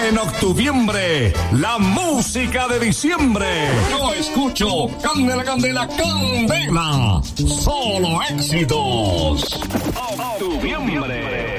En octubre, la música de diciembre. Yo escucho Candela, Candela, Candela. Solo éxitos. Octubre.